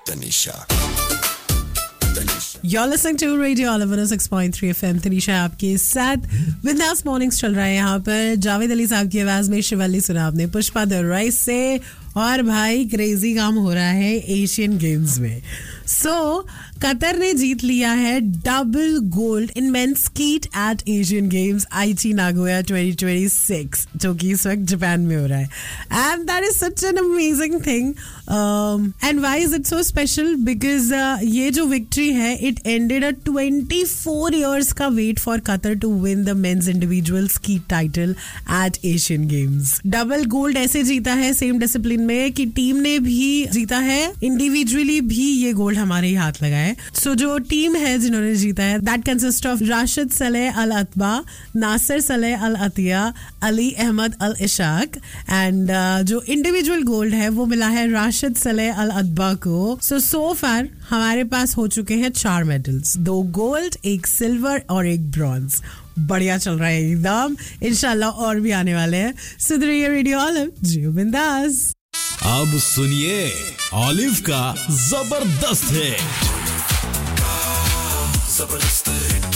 Tanisha. You're listening to Radio Oliver 6.3 FM. Tanisha आपके साथ बिंदास मॉर्निंग्स चल रहा है यहाँ पर. जावेद अली साहब की आवाज में शिवल्ली सुना आपने पुष्पा द राइस से. और भाई क्रेजी काम हो रहा है एशियन गेम्स में. कतर ने जीत लिया है double gold in men's skeet eight Asian games आईची नागोया 2026 जो कि इस वक्त जापान में हो रहा है. And that is such an amazing thing. And why is it so special? Because ये जो विक्ट्री है इट एंडेड अ 24 years का wait for Qatar to win the mains individual skeet title at Asian games. Double gold ऐसे जीता है same discipline में कि team ने भी जीता है, इंडिविजुअली भी ये गोल्ड हमारे ही हाथ लगा है. सो जो टीम है जिन्होंने जीता है that consist of Rashid Saleh Al अतबा, Nasir Saleh Al Atiya, Ali Ahmad Al Ishaq. And जो इंडिविजुअल गोल्ड है वो मिला है राशिद सलेह अल अतबा को. सो फार हमारे पास हो चुके हैं 4 मेडल्स, 2 गोल्ड, 1 सिल्वर और 1 ब्रॉन्ज. बढ़िया चल रहा है एकदम. इंशाल्लाह और भी आने वाले हैं. सुन रही है रेडियो ऑलिव, जियो बिंदास. अब सुनिए ऑलिव का जबरदस्त है. Zabardast hit.